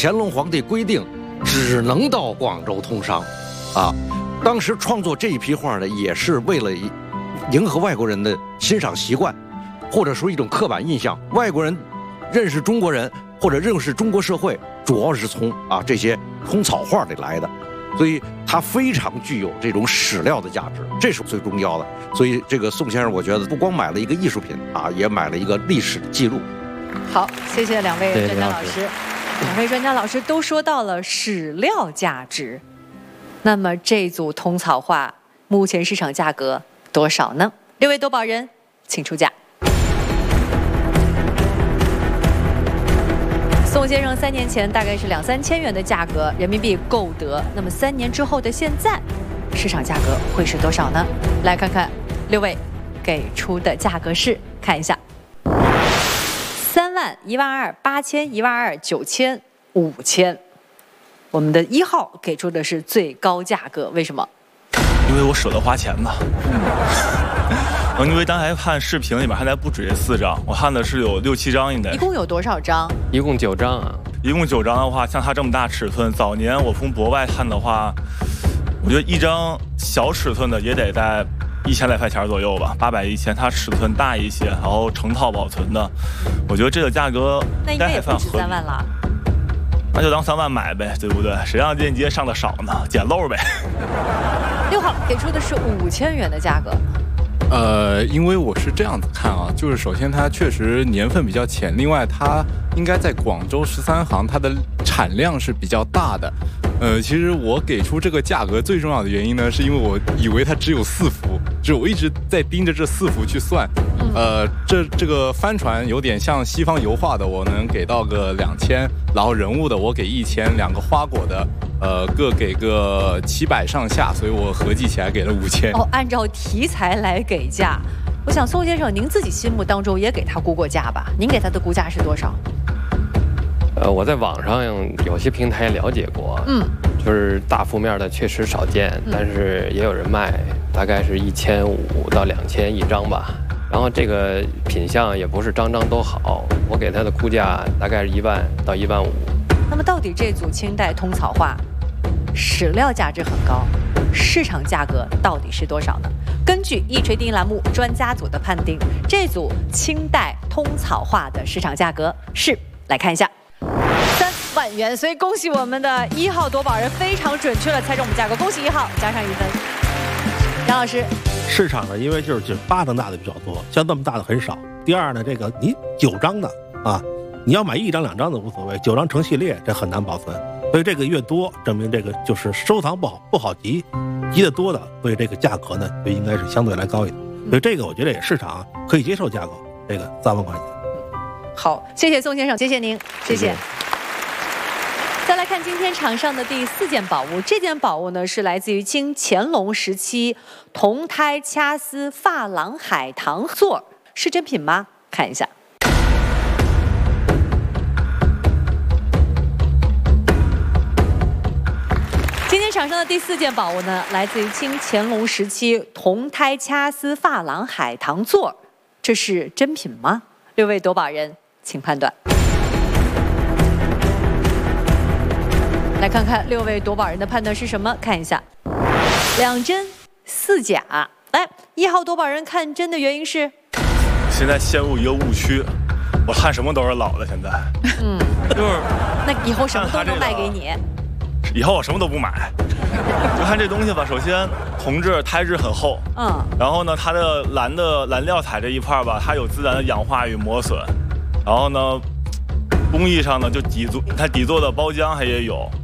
乾隆皇帝规定只能到广州通商，啊，当时创作这一批画呢，也是为了迎合外国人的欣赏习惯，或者说一种刻板印象。外国人认识中国人或者认识中国社会，主要是从这些通草画里来的，所以它非常具有这种史料的价值，这是最重要的。所以这个宋先生，我觉得不光买了一个艺术品也买了一个历史的记录。 好，谢谢两位专家老师。两位专家老师都说到了史料价值，那么这组通草画目前市场价格多少呢？六位夺宝人，请出价。宋先生3年前大概是2、3千元的价格，人民币购得。那么3年之后的现在，市场价格会是多少呢？来看看六位给出的价格是，看一下：3万、12000、8000、12000、9000、5000。我们的1号给出的是最高价格，为什么？ 因为我舍得花钱嘛。因为刚才看视频里面还不止这4张，我看的是有6、7张应该。 一共有多少张？ 一共9张啊。 一共9张的话，像它这么大尺寸，早年我从国外看的话，我觉得一张小尺寸的也得在1000来块钱左右吧，800、1000。它尺寸大一些，然后成套保存的，我觉得这个价格那应该也不止3万了。 那就当3万买呗，对不对？谁让链接上的少呢？捡漏呗。 6号给出的是5000元的价格。 因为我是这样子看就是首先它确实年份比较浅，另外它应该在广州13行，它的产量是比较大的。其实我给出这个价格最重要的原因呢，是因为我以为它只有4幅，就是我一直在盯着这4幅去算。这个帆船有点像西方油画的，我能给到个2000，然后人物的我给1000，两个花果的各给个700上下，所以我合计起来给了5000。 按照题材来给价。我想宋先生，您自己心目当中也给他估过价吧？您给他的估价是多少？ 我在网上有些平台了解过，就是大幅面的确实少见，但是也有人卖，大概是1500到2000一张吧。然后这个品相也不是张张都好，我给他的估价大概是1万到15000。 那么到底这组清代通草画史料价值很高，市场价格到底是多少呢？根据一锤定音栏目专家组的判定，这组清代通草画的市场价格是，来看一下，3万元。所以恭喜我们的1号夺宝人非常准确地猜中我们价格，恭喜1号，加上1分。杨老师， 市场呢，因为就是8张大的比较多，像这么大的很少。第二呢，这个你9张的你要买1张2张的无所谓，9张成系列这很难保存，所以这个越多，证明这个就是收藏不好集的多的，所以这个价格呢就应该是相对来高一点。所以这个我觉得也市场可以接受价格，这个3万块钱。 好，谢谢宋先生，谢谢您，谢谢。再来看今天场上的第4件宝物，这件宝物呢是来自于清乾隆时期铜胎掐丝珐琅海棠座，是真品吗？看一下。今天场上的第4件宝物呢，来自于清乾隆时期铜胎掐丝珐琅海棠座，这是真品吗？六位夺宝人，请判断。来看看6位夺宝人的判断是什么？看一下，2真4假。来，1号夺宝人看真的原因是， 现在陷入一个误区，我看什么都是老的。现在，就是那以后什么都能卖给你。 以后我什么都不买，就看这东西吧。首先，铜质胎质很厚，然后呢，它的蓝料彩这一块吧，它有自然的氧化与磨损，然后呢，工艺上呢就它底座的包浆还也有，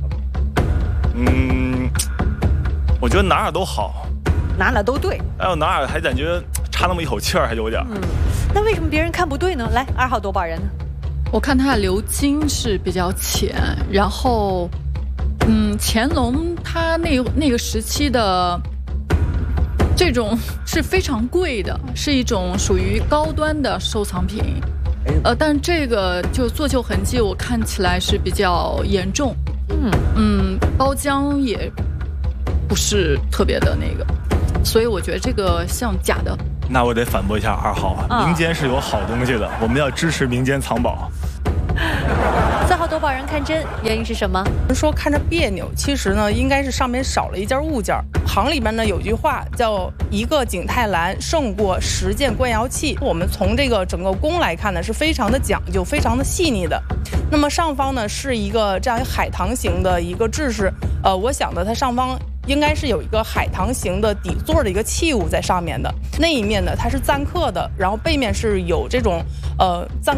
我觉得哪都好， 哪都对， 还有哪还感觉差那么一口气儿，还有点。 那为什么别人看不对呢？来，2号夺宝人呢？ 我看它的鎏金是比较浅，然后。乾隆他那个时期的这种是非常贵的，是一种属于高端的收藏品。但这个就做旧痕迹，我看起来是比较严重。包浆也不是特别的那个，所以我觉得这个像假的。 那我得反驳一下2号，民间是有好东西的，我们要支持民间藏宝。 4号夺宝人看真，原因是什么？ 说看着别扭，其实呢，应该是上面少了一件物件。行里面呢有句话叫“一个景泰蓝胜过10件官窑器”。我们从这个整个工来看呢，是非常的讲究，非常的细腻的。那么上方呢是一个这样一个海棠形的一个制式，我想的它上方应该是有一个海棠形的底座的一个器物在上面的。那一面呢它是錾刻的，然后背面是有这种錾